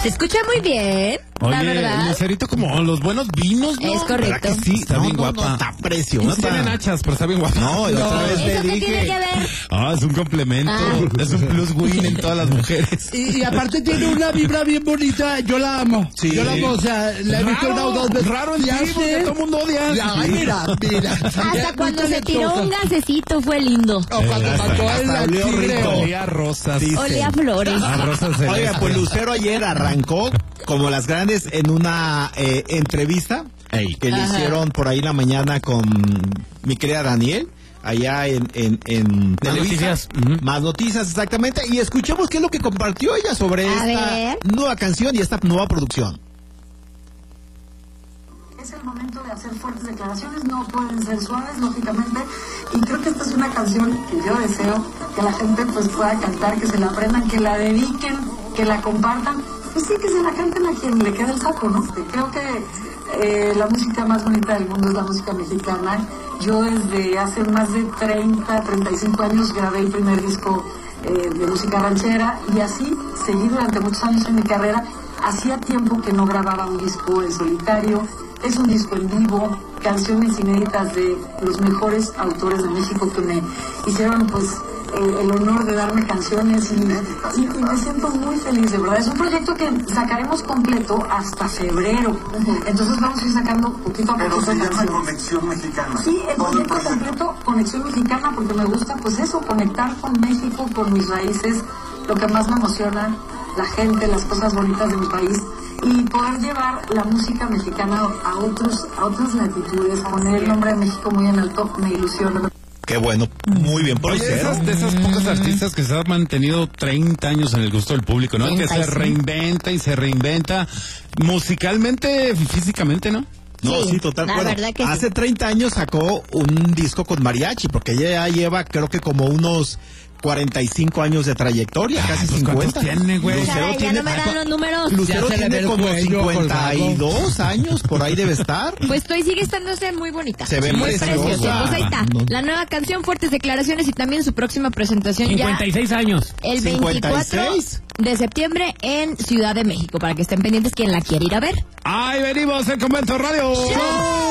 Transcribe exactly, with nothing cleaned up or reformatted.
Se escucha muy bien, Oye, la verdad. Lucerito como los buenos vinos, ¿no? Es correcto. ¿Verdad que sí? Está No, bien no, guapa. no, está preciosa. No tiene nachas, pero está bien guapa. No, y otra vez ¿Eso le qué dije. tiene que ver? Ah, es un complemento. Ah. Es un plus win en todas las mujeres. Y, y aparte tiene una vibra bien bonita, yo la amo. Sí. Yo la amo, o sea, la he visto una o dos veces. Raro en ti, Ya porque sé. todo el mundo odia. Ya, ay, mira, mira. Hasta cuando se tiró un gasecito fue lindo. O cuando Eh, mató hasta el olió tigre. rico. Olía a rosas. Sí. Olía a flores. A rosas celestes. Oiga, pues Lucero ayer arrancó como las grandes en una eh, entrevista Ey. que le Ajá. hicieron por ahí la mañana con mi querida Daniel, allá en, en, en Televisa. Noticias. Ujú. Más noticias, exactamente. Y escuchemos qué es lo que compartió ella sobre A esta ver. nueva canción y esta nueva producción. Es el momento de hacer fuertes declaraciones, no pueden ser suaves, lógicamente, y creo que esta es una canción que yo deseo que la gente pues pueda cantar, que se la aprendan, que la dediquen, que la compartan, pues sí, que se la canten a quien le quede el saco, ¿no? Creo que eh, la música más bonita del mundo es la música mexicana. Yo desde hace más de treinta, treinta y cinco años grabé el primer disco eh, de música ranchera y así seguí durante muchos años en mi carrera. Hacía tiempo que no grababa un disco en solitario. Es un disco en vivo, canciones inéditas de los mejores autores de México que me hicieron pues eh, el honor de darme canciones y, y, y me siento muy feliz, de verdad. Es un proyecto que sacaremos completo hasta febrero. Entonces vamos a ir sacando poquito a poquito canciones. Conexión Mexicana. Sí, el proyecto completo, Conexión Mexicana, porque me gusta pues eso, conectar con México, con mis raíces, lo que más me emociona, la gente, las cosas bonitas de mi país, y poder llevar la música mexicana a otros a otras latitudes, poner el nombre de México muy en alto, me ilusiona. Qué bueno, muy bien por Oye, Lucero. esas, de esas pocas artistas que se han mantenido treinta años en el gusto del público, ¿no? Que treinta se y cinco. reinventa y se reinventa musicalmente, físicamente, ¿no? No, Sí, sí, total. la Bueno, verdad que hace sí. treinta años sacó un disco con mariachi, porque ella ya lleva, creo que como unos cuarenta y cinco años de trayectoria, Ay, casi pues, ¿cuántos cincuenta. tiene, güey? Lucero Caray, ya tiene, no me dan los números. Lucero Ya se le ve tiene el como cuello cincuenta y dos años, por ahí debe estar. Pues estoy, sigue estándose muy bonita. Se ve muy preciosa. preciosa. Pues ahí está. No. La nueva canción, fuertes declaraciones y también su próxima presentación cincuenta y seis años. ya el cincuenta y veinticuatro seis. de septiembre en Ciudad de México, para que estén pendientes quien la quiere ir a ver. ¡Ay, venimos en Convento Radio! ¡Show!